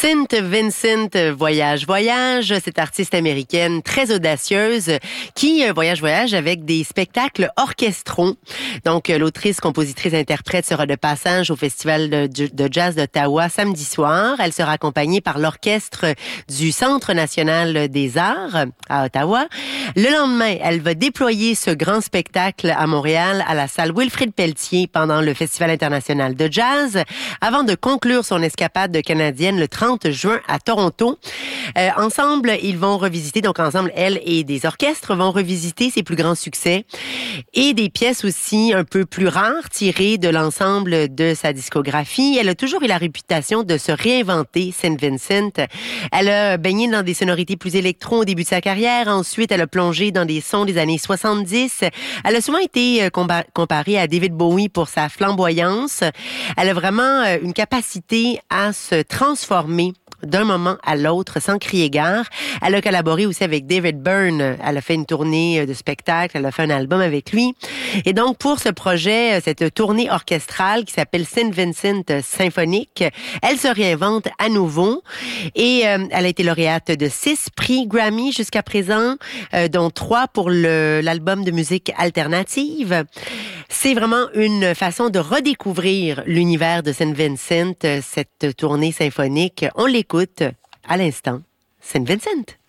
St. Vincent voyage. Cette artiste américaine très audacieuse qui voyage avec des spectacles orchestraux. Donc, l'autrice, compositrice, interprète sera de passage au Festival de jazz d'Ottawa samedi soir. Elle sera accompagnée par l'orchestre du Centre national des arts à Ottawa. Le lendemain, elle va déployer ce grand spectacle à Montréal à la salle Wilfrid Pelletier pendant le Festival international de jazz avant de conclure son escapade canadienne le 30 juin à Toronto. Ensemble, ils vont revisiter, donc ensemble, elle et des orchestres vont revisiter ses plus grands succès et des pièces aussi un peu plus rares tirées de l'ensemble de sa discographie. Elle a toujours eu la réputation de se réinventer, St. Vincent. Elle a baigné dans des sonorités plus électro au début de sa carrière. Ensuite, elle a plongé dans des sons des années 70. Elle a souvent été comparée à David Bowie pour sa flamboyance. Elle a vraiment une capacité à se transformer d'un moment à l'autre sans crier gare. Elle a collaboré aussi avec David Byrne. Elle a fait une tournée de spectacle. Elle a fait un album avec lui. Et donc, pour ce projet, cette tournée orchestrale qui s'appelle St. Vincent Symphonique, elle se réinvente à nouveau. Et elle a été lauréate de 6 prix Grammy jusqu'à présent, dont 3 pour l'album de musique alternative. C'est vraiment une façon de redécouvrir l'univers de St. Vincent, cette tournée symphonique. On l'écoute à l'instant. St. Vincent.